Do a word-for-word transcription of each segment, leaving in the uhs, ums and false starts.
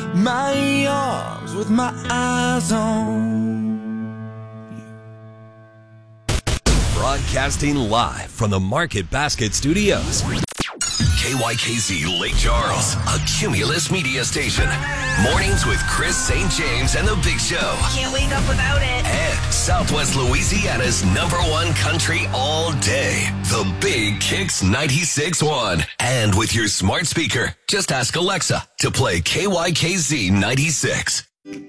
my arms with my eyes on. Broadcasting live from the Market Basket Studios. K Y K Z Lake Charles, a Cumulus media station. Mornings with Chris Saint James and The Big Show. Can't wake up without it. And Southwest Louisiana's number one country all day. The Big Kicks ninety-six point one. And with your smart speaker, just ask Alexa to play K Y K Z ninety-six.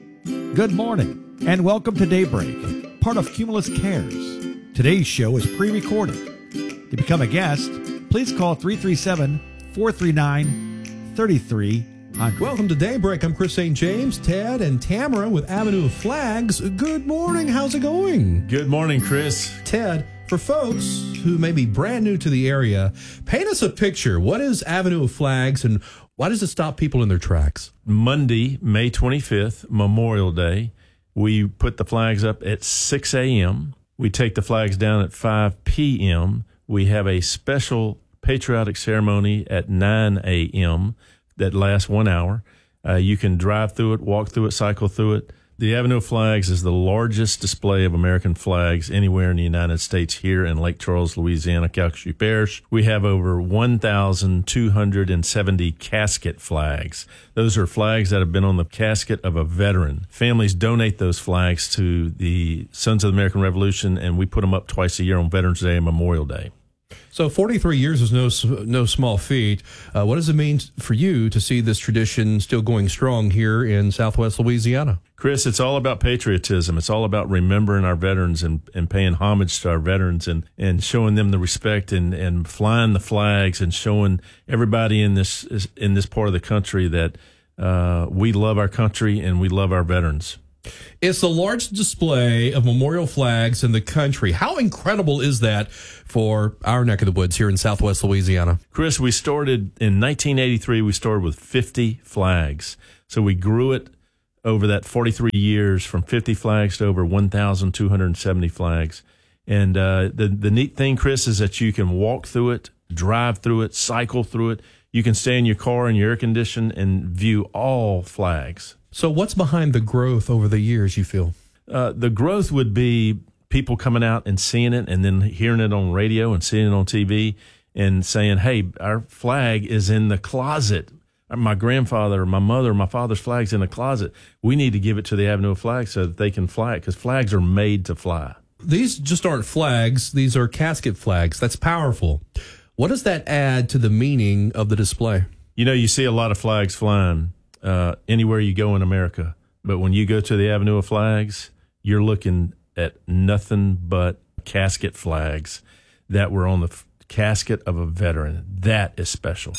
Good morning and welcome to Daybreak, part of Cumulus Cares. Today's show is pre-recorded. To become a guest, please call three three seven, four three nine, three three zero zero. Welcome to Daybreak. I'm Chris Saint James, Ted, and Tamara with Avenue of Flags. Good morning. How's it going? Good morning, Chris. Ted, for folks who may be brand new to the area, paint us a picture. What is Avenue of Flags, and why does it stop people in their tracks? Monday, May twenty-fifth, Memorial Day, we put the flags up at six a.m. We take the flags down at five p.m. We have a special patriotic ceremony at nine a.m. that lasts one hour. Uh, you can drive through it, walk through it, cycle through it. The Avenue of Flags is the largest display of American flags anywhere in the United States here in Lake Charles, Louisiana, Calcasieu Parish. We have over one thousand two hundred seventy casket flags. Those are flags that have been on the casket of a veteran. Families donate those flags to the Sons of the American Revolution, and we put them up twice a year on Veterans Day and Memorial Day. So forty-three years is no no small feat. Uh, what does it mean for you to see this tradition still going strong here in Southwest Louisiana? Chris, it's all about patriotism. It's all about remembering our veterans and, and paying homage to our veterans and, and showing them the respect and, and flying the flags and showing everybody in this in this part of the country that uh, we love our country and we love our veterans. It's the largest display of memorial flags in the country. How incredible is that for our neck of the woods here in Southwest Louisiana? Chris, we started in nineteen eighty-three. We started with fifty flags. So we grew it over that forty-three years from fifty flags to over one thousand two hundred seventy flags. And uh, the, the neat thing, Chris, is that you can walk through it, drive through it, cycle through it. You can stay in your car in your air condition and view all flags. So what's behind the growth over the years, you feel? Uh, the growth would be people coming out and seeing it and then hearing it on radio and seeing it on T V and saying, hey, our flag is in the closet. My grandfather, my mother, my father's flag's in the closet. We need to give it to the Avenue of Flags so that they can fly it because flags are made to fly. These just aren't flags. These are casket flags. That's powerful. What does that add to the meaning of the display? You know, you see a lot of flags flying Uh, anywhere you go in America. But when you go to the Avenue of Flags, you're looking at nothing but casket flags that were on the f- casket of a veteran. That is special.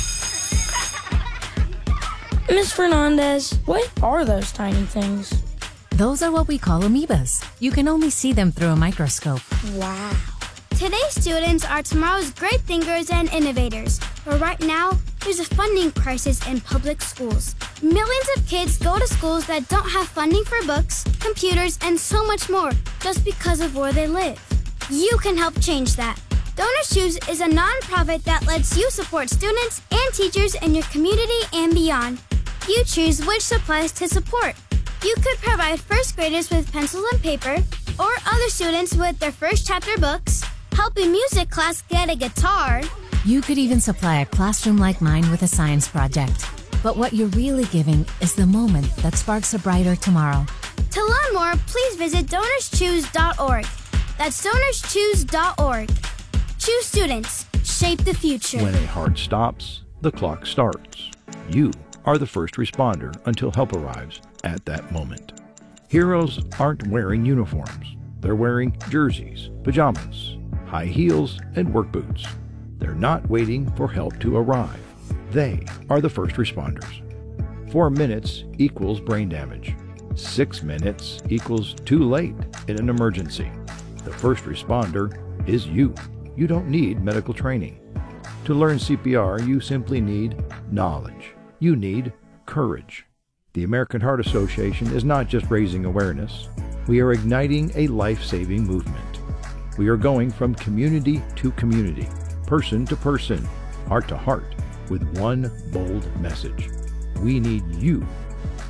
Miss Fernandez, what are those tiny things? Those are what we call amoebas. You can only see them through a microscope. Wow. Today's students are tomorrow's great thinkers and innovators. But right now, there's a funding crisis in public schools. Millions of kids go to schools that don't have funding for books, computers, and so much more just because of where they live. You can help change that. Donors Choose is a nonprofit that lets you support students and teachers in your community and beyond. You choose which supplies to support. You could provide first graders with pencils and paper, or other students with their first chapter books, help a music class get a guitar. You could even supply a classroom like mine with a science project. But what you're really giving is the moment that sparks a brighter tomorrow. To learn more, please visit donors choose dot org. That's donors choose dot org. Choose students. Shape the future. When a heart stops, the clock starts. You are the first responder until help arrives at that moment. Heroes aren't wearing uniforms. They're wearing jerseys, pajamas, high heels, and work boots. They're not waiting for help to arrive. They are the first responders. Four minutes equals brain damage. Six minutes equals too late in an emergency. The first responder is you. You don't need medical training. To learn C P R, you simply need knowledge. You need courage. The American Heart Association is not just raising awareness. We are igniting a life-saving movement. We are going from community to community, person to person, heart to heart, with one bold message. We need you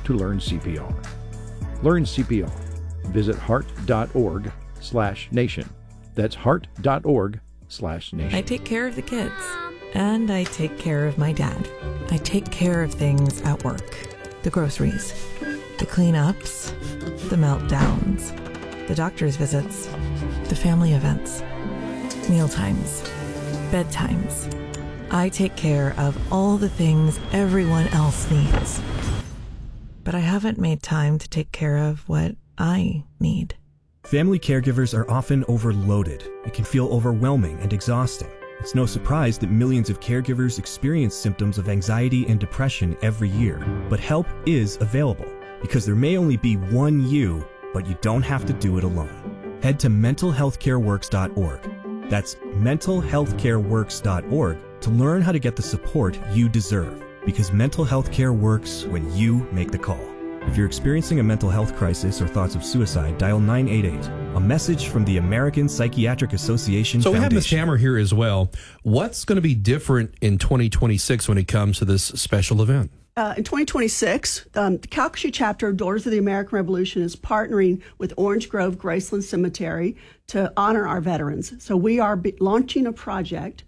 to learn C P R. Learn C P R. Visit heart.org slash nation. That's heart.org slash nation. I take care of the kids, and I take care of my dad. I take care of things at work. The groceries, the cleanups, the meltdowns, the doctor's visits, the family events, mealtimes, bedtimes. I take care of all the things everyone else needs. But I haven't made time to take care of what I need. Family caregivers are often overloaded. It can feel overwhelming and exhausting. It's no surprise that millions of caregivers experience symptoms of anxiety and depression every year. But help is available, because there may only be one you, but you don't have to do it alone. Head to mental health care works dot org. That's mental health care works dot org to learn how to get the support you deserve, because mental health care works when you make the call. If you're experiencing a mental health crisis or thoughts of suicide, dial nine eight eight. A message from the American Psychiatric Association So Foundation. we have Miz Hammer here as well. What's going to be different in twenty twenty-six when it comes to this special event? Uh, in twenty twenty-six, um, the Calcasieu chapter of Daughters of the American Revolution is partnering with Orange Grove Graceland Cemetery to honor our veterans. So we are be- launching a project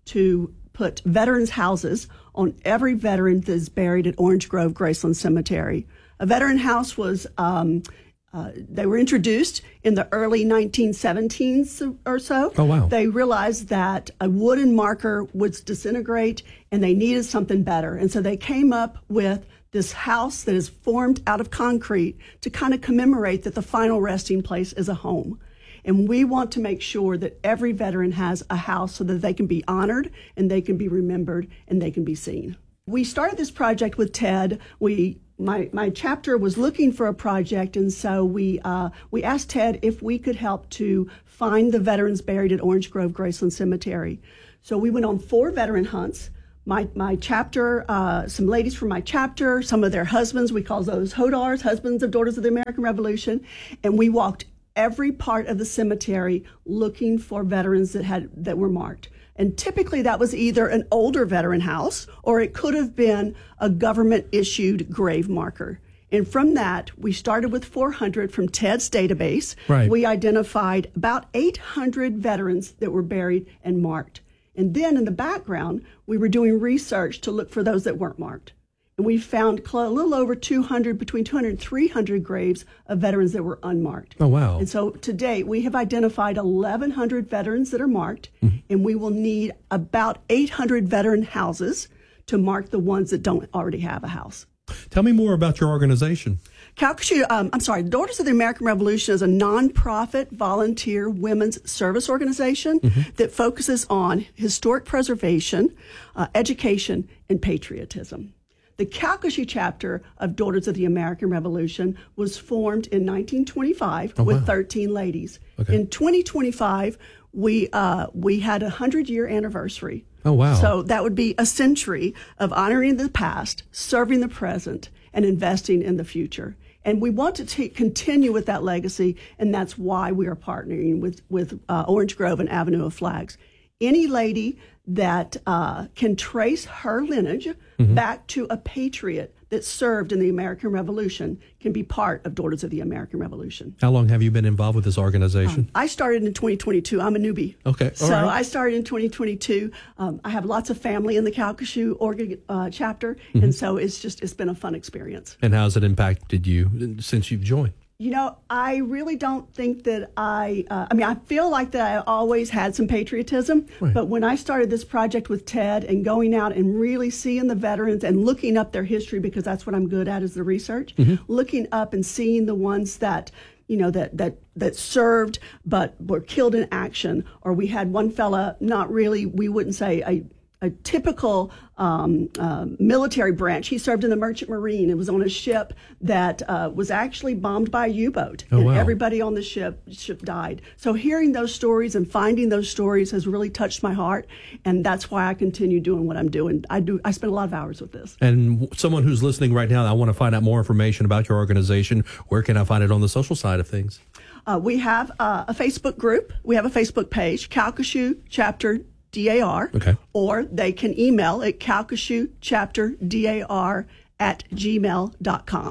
to put veterans' houses on every veteran that is buried at Orange Grove Graceland Cemetery. A veteran house was, um, uh, they were introduced in the early nineteen seventeens or so. Oh, wow. They realized that a wooden marker would disintegrate and they needed something better. And so they came up with this house that is formed out of concrete to kind of commemorate that the final resting place is a home. And we want to make sure that every veteran has a house so that they can be honored and they can be remembered and they can be seen. We started this project with Ted. We My my chapter was looking for a project, and so we uh, we asked Ted if we could help to find the veterans buried at Orange Grove Graceland Cemetery. So we went on four veteran hunts. My my chapter, uh, some ladies from my chapter, some of their husbands, we call those HODARs, husbands of Daughters of the American Revolution, and we walked every part of the cemetery looking for veterans that had that were marked. And typically that was either an older veteran house or it could have been a government-issued grave marker. And from that, we started with four hundred from Ted's database. Right. We identified about eight hundred veterans that were buried and marked. And then in the background, we were doing research to look for those that weren't marked. And we found cl- a little over two hundred, between two hundred and three hundred graves of veterans that were unmarked. Oh, wow. And so to date, we have identified eleven hundred veterans that are marked, mm-hmm. and we will need about eight hundred veteran houses to mark the ones that don't already have a house. Tell me more about your organization. Calcasieu, um, I'm sorry, Daughters of the American Revolution is a nonprofit volunteer women's service organization mm-hmm. that focuses on historic preservation, uh, education, and patriotism. The Calcasieu chapter of Daughters of the American Revolution was formed in nineteen twenty-five oh, with wow. thirteen ladies. Okay. In twenty twenty-five, we uh, we had a hundred-year anniversary. Oh, wow. So that would be a century of honoring the past, serving the present, and investing in the future. And we want to t- continue with that legacy, and that's why we are partnering with, with uh, Orange Grove and Avenue of Flags. Any lady that uh, can trace her lineage mm-hmm. back to a patriot that served in the American Revolution can be part of Daughters of the American Revolution. How long have you been involved with this organization? Um, I started in twenty twenty-two. I'm a newbie. Okay. All so right. I started in twenty twenty-two. Um, I have lots of family in the Calcasieu org- uh, chapter, mm-hmm. and so it's just it's been a fun experience. And how has it impacted you since you've joined? You know, I really don't think that I, uh, I mean, I feel like that I always had some patriotism, right. but when I started this project with Ted and going out and really seeing the veterans and looking up their history, because that's what I'm good at is the research, mm-hmm. looking up and seeing the ones that, you know, that, that, that served but were killed in action, or we had one fella, not really, we wouldn't say a, a typical um, uh, military branch. He served in the Merchant Marine. It was on a ship that uh, was actually bombed by a U-boat. Oh, and wow. everybody on the ship ship died. So hearing those stories and finding those stories has really touched my heart, and that's why I continue doing what I'm doing. I do. I spend a lot of hours with this. And someone who's listening right now, I want to find out more information about your organization. Where can I find it on the social side of things? Uh, we have uh, a Facebook group. We have a Facebook page, Calcasieu Chapter D A R, okay. or they can email at calcasieu chapter D A R at gmail dot com.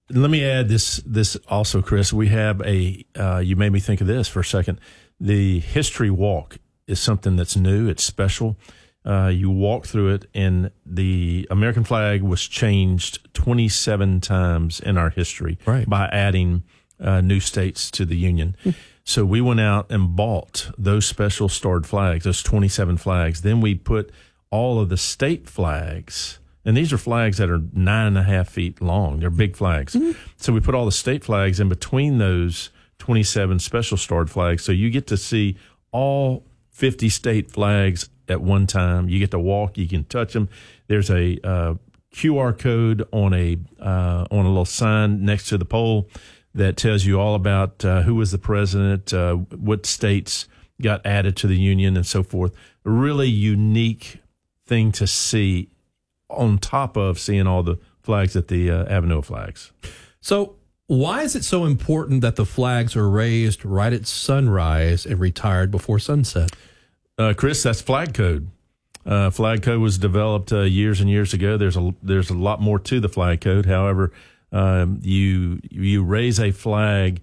Let me add this this also, Chris. We have a, uh, you made me think of this for a second. The History Walk is something that's new. It's special. Uh, you walk through it, and the American flag was changed twenty-seven times in our history right. by adding uh, new states to the Union. So we went out and bought those special starred flags, those twenty-seven flags. Then we put all of the state flags, and these are flags that are nine and a half feet long. They're big flags. Mm-hmm. So we put all the state flags in between those twenty-seven special starred flags. So you get to see all fifty state flags at one time. You get to walk, you can touch them. There's a uh, Q R code on a uh, on a little sign next to the pole that tells you all about uh, who was the president, uh, what states got added to the Union, and so forth. A really unique thing to see on top of seeing all the flags at the uh, Avenue of Flags. So why is it so important that the flags are raised right at sunrise and retired before sunset? Uh, Chris, that's flag code. Uh, flag code was developed uh, years and years ago. There's a there's a lot more to the flag code. However, um, you you raise a flag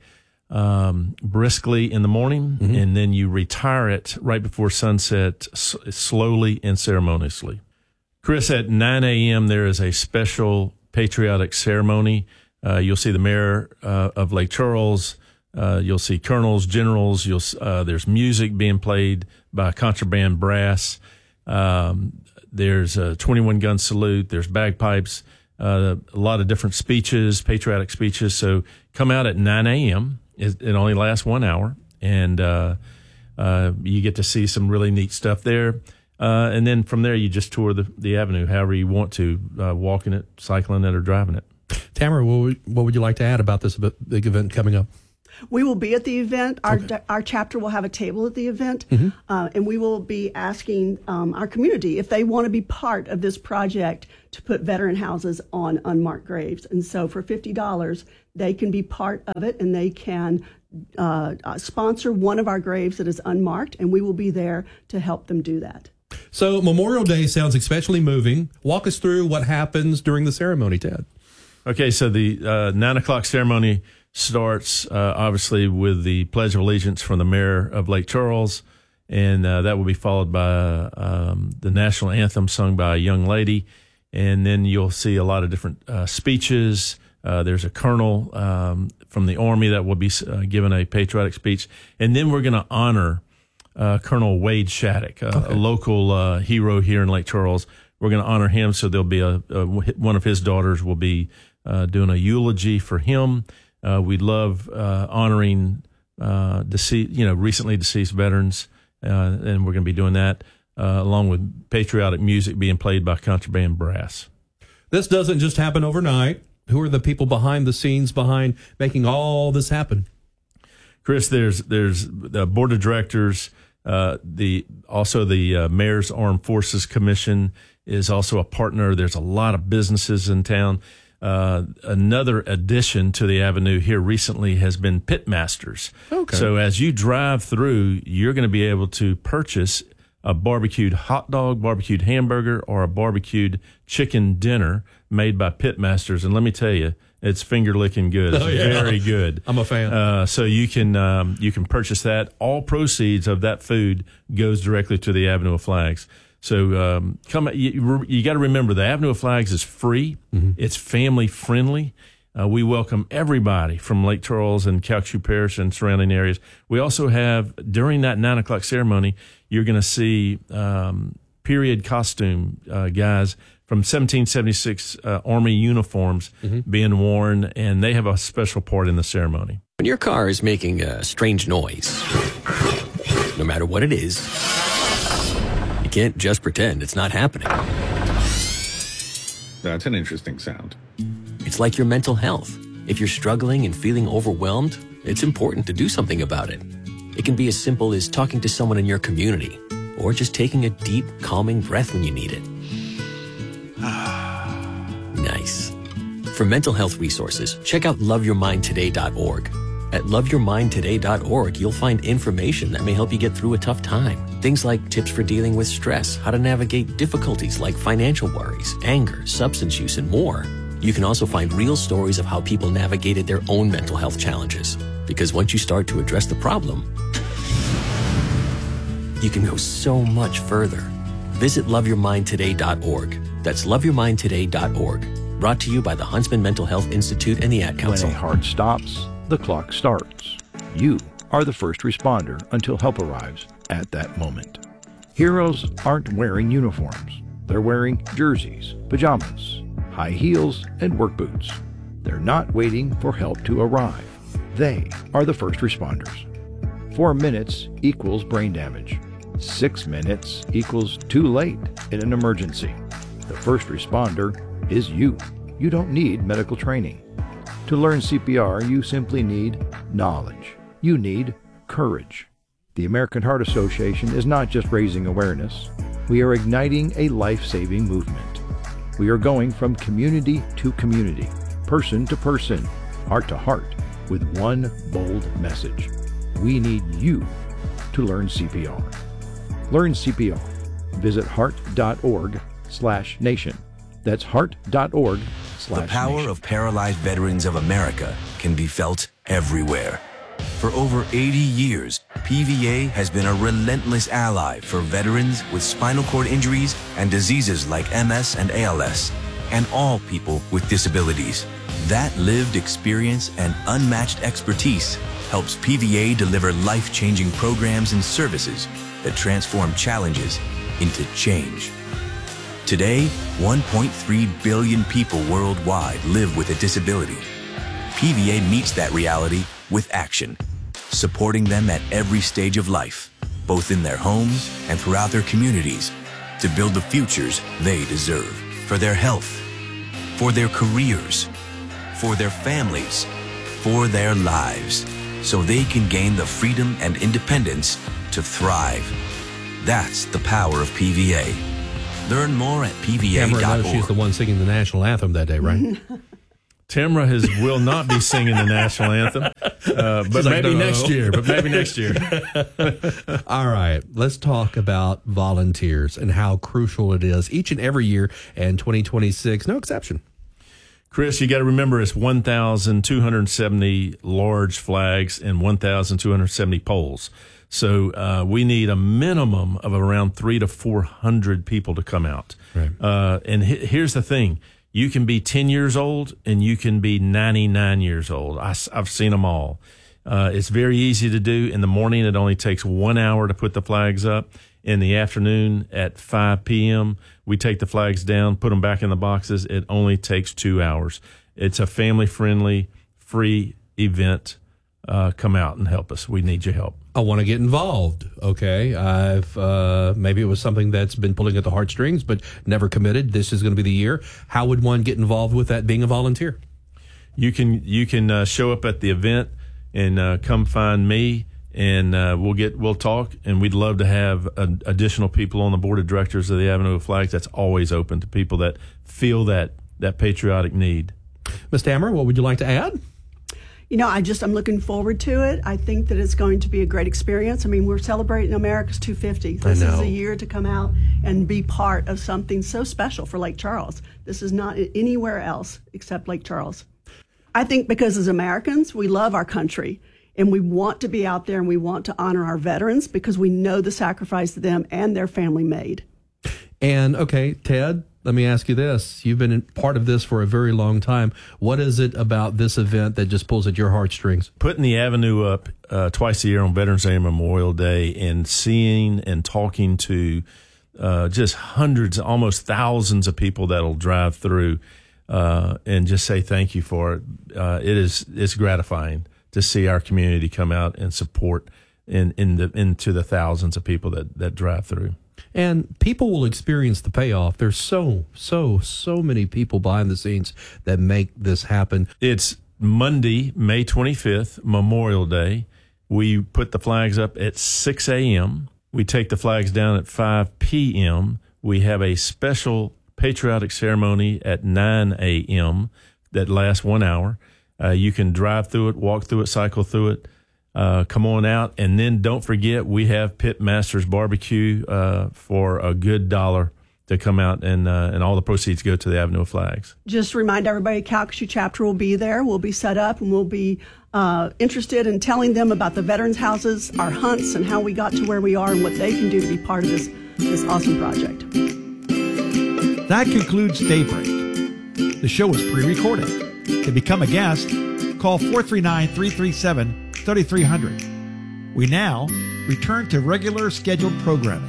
um, briskly in the morning, mm-hmm. and then you retire it right before sunset, s- slowly and ceremoniously. Chris, at nine a.m. there is a special patriotic ceremony. Uh, you'll see the mayor uh, of Lake Charles. Uh, you'll see colonels, generals. You'll uh, there's music being played by contraband brass. Um, there's a twenty-one gun salute. There's bagpipes. Uh, a lot of different speeches, patriotic speeches. So come out at nine a.m. It, it only lasts one hour, and uh, uh, you get to see some really neat stuff there. Uh, and then from there, you just tour the, the avenue however you want to, uh, walking it, cycling it, or driving it. Tamara, what would, what would you like to add about this big event coming up? We will be at the event. Our Okay. our chapter will have a table at the event, Mm-hmm. uh, and we will be asking um, our community if they want to be part of this project to put veteran houses on unmarked graves. And so for fifty dollars, they can be part of it, and they can uh, uh, sponsor one of our graves that is unmarked, and we will be there to help them do that. So Memorial Day sounds especially moving. Walk us through what happens during the ceremony, Ted. Okay, so the uh, nine o'clock ceremony starts uh, obviously with the Pledge of Allegiance from the mayor of Lake Charles, and uh, that will be followed by um, the national anthem sung by a young lady, and then you'll see a lot of different uh, speeches. Uh, there's a colonel um, from the Army that will be uh, giving a patriotic speech, and then we're going to honor uh, Colonel Wade Shattuck, uh, Okay. a local uh, hero here in Lake Charles. We're going to honor him, so there'll be a, a one of his daughters will be uh, doing a eulogy for him. Uh, we love uh, honoring uh, deceased, you know, recently deceased veterans, uh, and we're going to be doing that uh, along with patriotic music being played by contraband brass. This doesn't just happen overnight. Who are the people behind the scenes behind making all this happen? Chris, there's there's the board of directors, uh, the also the uh, Mayor's Armed Forces Commission is also a partner. There's a lot of businesses in town. Uh, another addition to the avenue here recently has been Pitmasters. Okay. So as you drive through, you're going to be able to purchase a barbecued hot dog, barbecued hamburger, or a barbecued chicken dinner made by Pitmasters. And let me tell you, it's finger licking good. It's Oh, yeah. very good. I'm a fan. Uh, so you can um, you can purchase that. All proceeds of that food goes directly to the Avenue of Flags. So um, come, you, you got to remember the Avenue of Flags is free. Mm-hmm. It's family friendly. Uh, we welcome everybody from Lake Charles and Calcasieu Parish and surrounding areas. We also have, during that nine o'clock ceremony, you're going to see um, period costume uh, guys from seventeen seventy-six uh, Army uniforms mm-hmm. being worn, and they have a special part in the ceremony. When your car is making a strange noise, no matter what it is, you can't just pretend it's not happening. That's an interesting sound. It's like your mental health. If you're struggling and feeling overwhelmed, it's important to do something about it. It can be as simple as talking to someone in your community, or just taking a deep, calming breath when you need it. Nice. For mental health resources, check out love your mind today dot org. At love your mind today dot org, you'll find information that may help you get through a tough time. Things like tips for dealing with stress, how to navigate difficulties like financial worries, anger, substance use, and more. You can also find real stories of how people navigated their own mental health challenges. Because once you start to address the problem, you can go so much further. Visit love your mind today dot org. That's love your mind today dot org. Brought to you by the Huntsman Mental Health Institute and the Ad Council. When a heart stops, the clock starts. You are the first responder until help arrives at that moment. Heroes aren't wearing uniforms. They're wearing jerseys, pajamas, high heels, and work boots. They're not waiting for help to arrive. They are the first responders. Four minutes equals brain damage. Six minutes equals too late in an emergency. The first responder is you. You don't need medical training. To learn C P R, you simply need knowledge. You need courage. The American Heart Association is not just raising awareness. We are igniting a life-saving movement. We are going from community to community, person to person, heart to heart, with one bold message. We need you to learn C P R. Learn C P R. Visit heart.org slash nation. That's heart.org slash nation. The power of paralyzed veterans of America can be felt everywhere. For over eighty years, P V A has been a relentless ally for veterans with spinal cord injuries and diseases like M S and A L S, and all people with disabilities. That lived experience and unmatched expertise helps P V A deliver life-changing programs and services that transform challenges into change. Today, one point three billion people worldwide live with a disability. P V A meets that reality with action, supporting them at every stage of life, both in their homes and throughout their communities, to build the futures they deserve. For their health, for their careers, for their families, for their lives, so they can gain the freedom and independence to thrive. That's the power of P V A. Learn more at P V A dot org. Tamara knows she's the one singing the national anthem that day, right? Tamara has, will not be singing the national anthem, uh, but like, maybe no. next year. But maybe next year. All right, let's talk about volunteers and how crucial it is each and every year, and twenty twenty-six, no exception. Chris, you got to remember it's one thousand two hundred seventy large flags and one thousand two hundred seventy poles. So uh, we need a minimum of around three to four hundred people to come out. Right. Uh, and he- here's the thing. You can be ten years old and you can be ninety-nine years old. I, have seen them all. Uh, it's very easy to do. In the morning, it only takes one hour to put the flags up. In the afternoon at five p.m., we take the flags down, put them back in the boxes. It only takes two hours. It's a family-friendly, free event. Uh, come out and help us. We need your help. I want to get involved. Okay. I've, uh, maybe it was something that's been pulling at the heartstrings, but never committed. This is going to be the year. How would one get involved with that being a volunteer? You can, you can, uh, show up at the event and, uh, come find me and, uh, we'll get, we'll talk, and we'd love to have uh, additional people on the board of directors of the Avenue of Flags. That's always open to people that feel that, that patriotic need. Miz Tamara, what would you like to add? You know, I just, I'm looking forward to it. I think that it's going to be a great experience. I mean, we're celebrating America's two hundred fiftieth. This is a year to come out and be part of something so special for Lake Charles. This is not anywhere else except Lake Charles. I think because as Americans, we love our country and we want to be out there and we want to honor our veterans because we know the sacrifice that them and their family made. And, okay, Ted, let me ask you this. You've been part of this for a very long time. What is it about this event that just pulls at your heartstrings? Putting the Avenue up uh, twice a year on Veterans Day and Memorial Day, and seeing and talking to uh, just hundreds, almost thousands of people that'll drive through uh, and just say thank you for it. Uh, it is it's gratifying to see our community come out and support in, in the into the thousands of people that, that drive through. And people will experience the payoff. There's so, so, so many people behind the scenes that make this happen. It's Monday, May twenty-fifth, Memorial Day. We put the flags up at six a.m. We take the flags down at five p.m. We have a special patriotic ceremony at nine a.m. that lasts one hour. Uh, you can drive through it, walk through it, cycle through it. Uh, come on out. And then don't forget, we have Pit Masters Barbecue uh, for a good dollar to come out, and uh, and all the proceeds go to the Avenue of Flags. Just to remind everybody, Calcasieu chapter will be there. We'll be set up, and we'll be uh, interested in telling them about the veterans' houses, our hunts, and how we got to where we are and what they can do to be part of this, this awesome project. That concludes Daybreak. The show is pre-recorded. To become a guest, call four three nine, three three seven, three three zero zero. We now return to regular scheduled programming.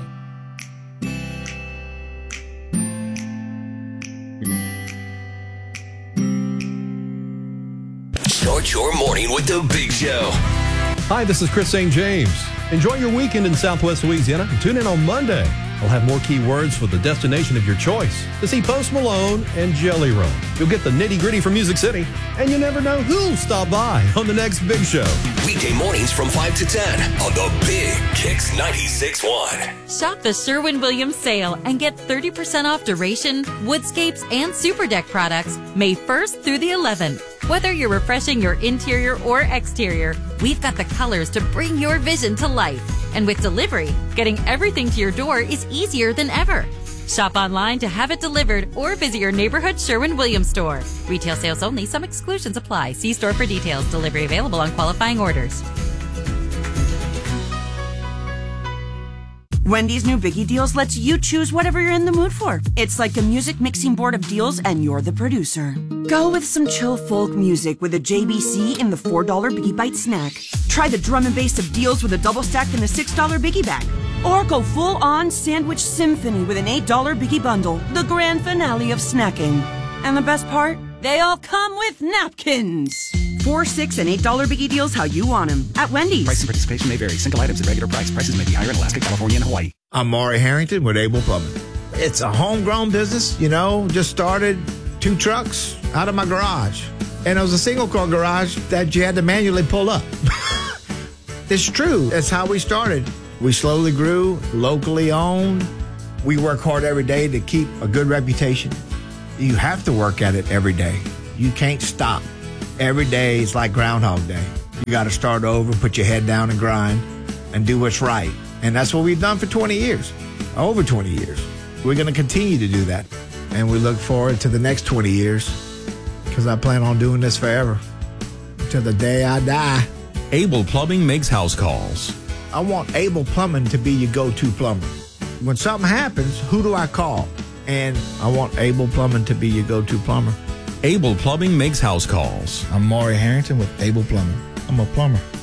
Start your morning with the Big Show. Hi, this is Chris Saint James. Enjoy your weekend in Southwest Louisiana. Tune in on Monday. I'll have more key words for the destination of your choice to see Post Malone and Jelly Roll. You'll get the nitty-gritty from Music City, and you never know who'll stop by on the next Big Show. Weekday mornings from five to ten on the Big Kicks ninety-six point one. Shop the Sherwin-Williams sale and get thirty percent off Duration, Woodscapes, and Super Deck products May first through the eleventh. Whether you're refreshing your interior or exterior, we've got the colors to bring your vision to life. And with delivery, getting everything to your door is easier than ever. Shop online to have it delivered or visit your neighborhood Sherwin-Williams store. Retail sales only. Some exclusions apply. See store for details. Delivery available on qualifying orders. Wendy's new Biggie Deals lets you choose whatever you're in the mood for. It's like a music mixing board of deals, and you're the producer. Go with some chill folk music with a J B C in the four dollar Biggie Bite snack. Try the drum and bass of deals with a double stack in the six dollar Biggie Bag. Or go full-on sandwich symphony with an eight dollar Biggie Bundle, the grand finale of snacking. And the best part? They all come with napkins. Four, six, and eight dollar Biggie Deals how you want them at Wendy's. Price and participation may vary. Single items at regular price. Prices may be higher in Alaska, California, and Hawaii. I'm Maury Harrington with Able Plumbing. It's a homegrown business, you know, just started two trucks out of my garage. And it was a single car garage that you had to manually pull up. It's true. That's how we started. We slowly grew, locally owned. We work hard every day to keep a good reputation. You have to work at it every day. You can't stop. Every day is like Groundhog Day. You got to start over, put your head down and grind and do what's right. And that's what we've done for twenty years, over twenty years. We're going to continue to do that. And we look forward to the next twenty years because I plan on doing this forever till the day I die. Able Plumbing makes house calls. I want Able Plumbing to be your go-to plumber. When something happens, who do I call? And I want Able Plumbing to be your go-to plumber. Able Plumbing makes house calls. I'm Maury Harrington with Able Plumbing. I'm a plumber.